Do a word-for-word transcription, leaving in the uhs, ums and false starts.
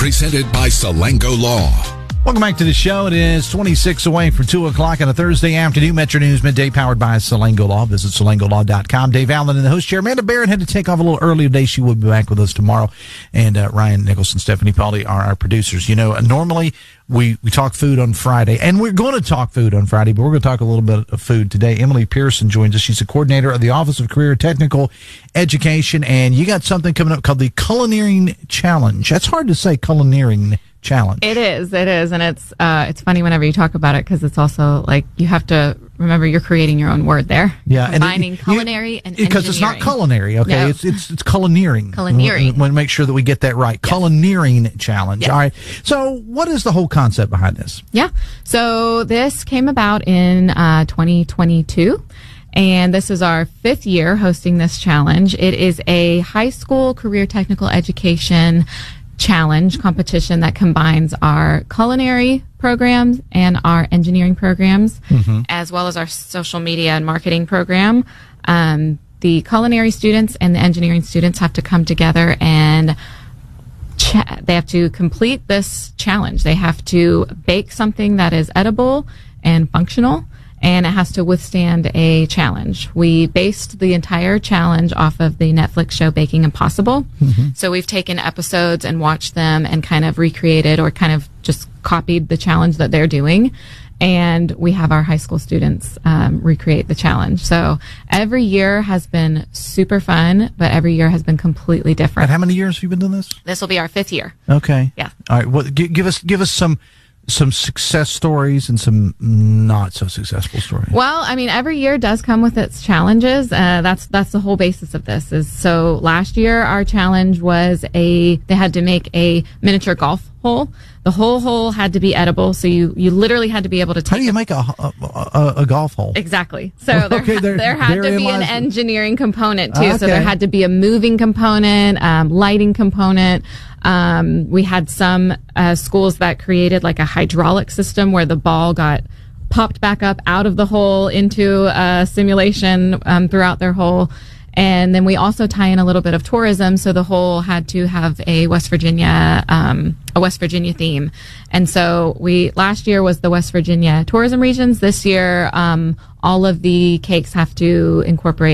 Presented by Salango Law. Welcome back to the show. It is twenty-six away from two o'clock on a Thursday afternoon. Metro News Midday powered by Salango Law. Visit salango law dot com. Dave Allen in the host chair. Amanda Barrett had to take off a little early today. She will be back with us tomorrow. And uh, Ryan Nichols and Stephanie Paldi are our producers. You know, normally we, we talk food on Friday, and we're going to talk food on Friday, but we're going to talk a little bit of food today. Emily Pearson joins us. She's the coordinator of the Office of Career Technical Education, and you got something coming up called the Culinary Challenge. That's hard to say, Culinary Challenge. It is, it is, and it's uh, it's funny whenever you talk about it because it's also like you have to remember you're creating your own word there. Yeah, combining and it, culinary you, and because it's not culinary. Okay, no. it's it's it's culineering. Culineering. We want to make sure that we get that right. Yes. Culineering challenge. Yes. All right. So, what is the whole concept behind this? Yeah. So this came about in uh, twenty twenty-two. And this is our fifth year hosting this challenge. It is a high school career technical education challenge competition that combines our culinary programs and our engineering programs, mm-hmm. as well as our social media and marketing program. Um, the culinary students and the engineering students have to come together and ch- they have to complete this challenge. They have to bake something that is edible and functional, and it has to withstand a challenge. We based the entire challenge off of the Netflix show Baking Impossible. Mm-hmm. So we've taken episodes and watched them and kind of recreated or kind of just copied the challenge that they're doing. And we have our high school students um, recreate the challenge. So every year has been super fun, but every year has been completely different. And how many years have you been doing this? This will be our fifth year. Okay. Yeah. All right. Well, g- give us give us some some success stories and some not so successful stories. Well, I mean, every year does come with its challenges. Uh, that's that's the whole basis of this. Is so last year our challenge was a they had to make a miniature golf hole. The whole hole had to be edible, so you, you literally had to be able to take. How do you make a, a, a, a golf hole? Exactly. So there, okay, there, there had to be an engineering component too. Okay. So there had to be a moving component, um, lighting component. Um, we had some uh, schools that created like a hydraulic system where the ball got popped back up out of the hole into a simulation um, throughout their hole. And then we also tie in a little bit of tourism, so the whole had to have a West Virginia, um, a West Virginia theme. And so we last year was the West Virginia tourism regions. This year, um, all of the cakes have to incorporate